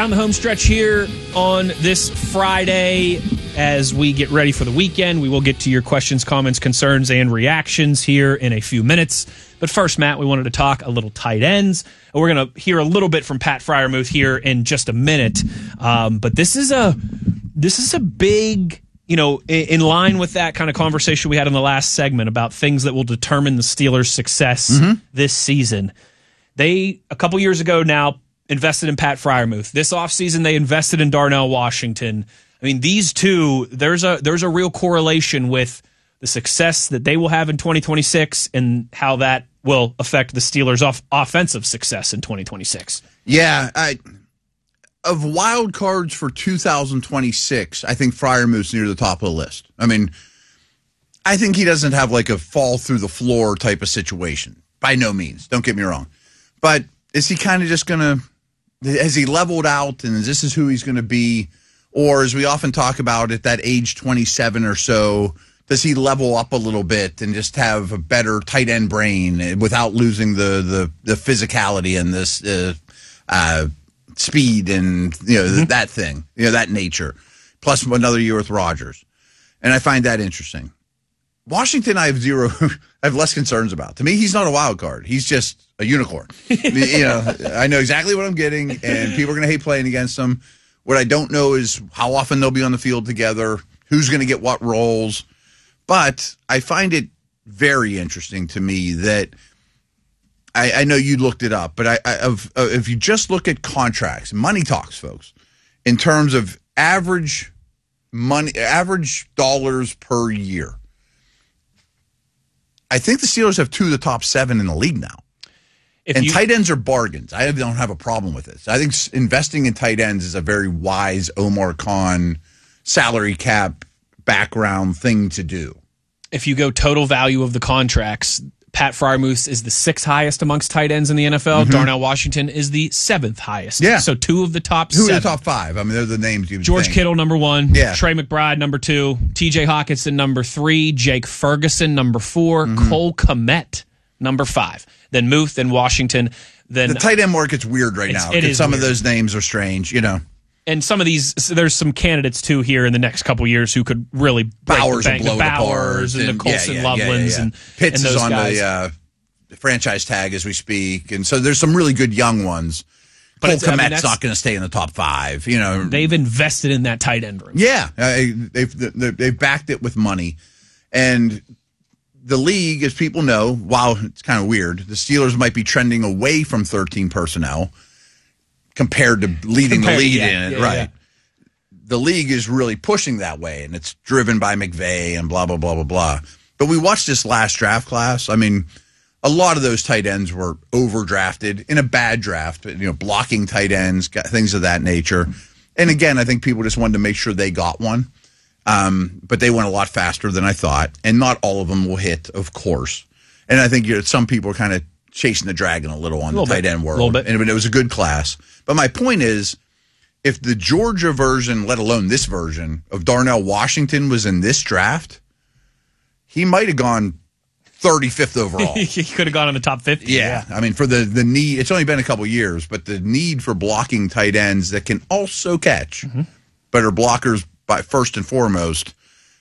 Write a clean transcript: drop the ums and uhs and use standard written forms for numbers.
Down the home stretch here on this Friday as we get ready for the weekend. We will get to your questions, comments, concerns, and reactions here in a few minutes. But first, Matt, we wanted to talk a little tight ends. We're going to hear a little bit from Pat Freiermuth here in just a minute. But this is a big, in line with that kind of conversation we had in the last segment about things that will determine the Steelers' success this season. They, a couple years ago now, invested in Pat Freiermuth. This offseason, they invested in Darnell Washington. I mean, these two, there's a real correlation with the success that they will have in 2026 and how that will affect the Steelers' offensive success in 2026. Yeah, of wild cards for 2026, I think Freiermuth's near the top of the list. I mean, I think he doesn't have like a fall through the floor type of situation. By no means. Don't get me wrong. But is he kind of just going to, has he leveled out and this is who he's going to be? Or as we often talk about at that age 27 or so, does he level up a little bit and just have a better tight end brain without losing the physicality and this speed and that thing, that nature, plus another year with Rodgers. And I find that interesting. Washington, I have less concerns about. To me, he's not a wild card. He's just a unicorn. I know exactly what I'm getting, and people are going to hate playing against him. What I don't know is how often they'll be on the field together, who's going to get what roles. But I find it very interesting to me that I know you looked it up, but if you just look at contracts, money talks, folks, in terms of average dollars per year. I think the Steelers have 2 of the top 7 in the league now. Tight ends are bargains. I don't have a problem with this. I think investing in tight ends is a very wise Omar Khan salary cap background thing to do. If you go total value of the contracts, Pat Freiermuth is the 6th highest amongst tight ends in the NFL. Mm-hmm. Darnell Washington is the 7th highest. Yeah. So 2 of the top 7. 2 of the top 5. I mean, they're the names you would George think. Kittle, number 1. Yeah. Trey McBride, number 2. TJ Hawkinson, number 3. Jake Ferguson, number 4. Mm-hmm. Cole Kmet, number 5. Then Muth, then Washington. Then the tight end market's weird right now. Some of those names are strange, And some of these, there's some candidates, too, here in the next couple years who could really break Bowers the bank. will blow The Bowers it apart. and the Colson Lovelands. And Pitts and those is on guys. the franchise tag as we speak. And so there's some really good young ones. Cole Kmet's not going to stay in the top 5. They've invested in that tight end room. Yeah. They've backed it with money. And the league, as people know, while it's kind of weird, the Steelers might be trending away from 13 personnel compared to leading the league in it, right? Yeah. The league is really pushing that way, and it's driven by McVay and blah, blah, blah, blah, blah. But we watched this last draft class. I mean, a lot of those tight ends were overdrafted in a bad draft, blocking tight ends, things of that nature. And again, I think people just wanted to make sure they got one. But they went a lot faster than I thought, and not all of them will hit, of course. And I think some people are kind of chasing the dragon a little on the tight end world. And it was a good class. But my point is, if the Georgia version, let alone this version, of Darnell Washington was in this draft, he might have gone 35th overall. He could have gone in the top 50. Yeah. I mean, for the need, it's only been a couple years, but the need for blocking tight ends that can also catch, but are blockers by first and foremost,